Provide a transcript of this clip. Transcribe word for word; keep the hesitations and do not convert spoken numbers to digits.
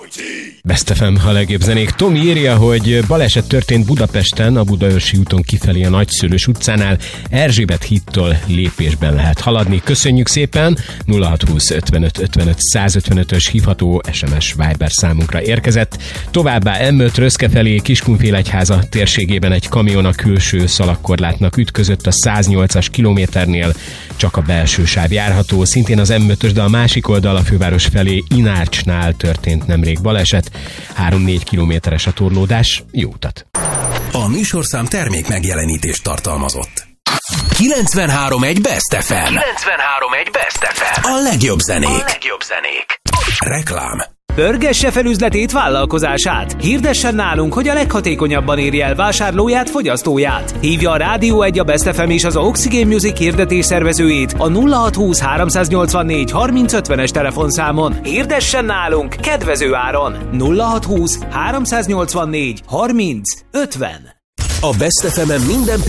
Best ef em, a legjobb zenék. Tomi írja, hogy baleset történt Budapesten, a Budaörsi úton kifelé a Nagyszülős utcánál. Erzsébet hídtól lépésben lehet haladni. Köszönjük szépen! nulla hat húsz ötvenöt ötvenöt százötvenötös hívható es em es Viber számunkra érkezett. Továbbá em öt Röszke felé Kiskunfélegyháza térségében egy kamion a külső szalagkorlátnak ütközött a száznyolcas kilométernél. Csak a belső sáv járható. Szintén az em ötös, de a másik oldal a főváros felé Inárcsnál történt nemrég baleset. három-négy kilométeres a torlódás. Jó utat! A műsorszám termék megjelenítést tartalmazott. kilencvenhárom egy Best ef em. kilencvenhárom egy Best ef em. A legjobb zenék. A legjobb zenék. Reklám. Pörgesse fel üzletét, vállalkozását. Hirdessen nálunk, hogy a leghatékonyabban érje el vásárlóját, fogyasztóját. Hívja a Rádió egy, a Best ef em és az Oxygen Music hirdetés szervezőjét a nulla hat húsz háromszáznyolcvannégy harminc ötvenes telefonszámon. Hirdessen nálunk kedvező áron. nulla hat húsz háromszáznyolcvannégy harminc ötven. A Best ef em minden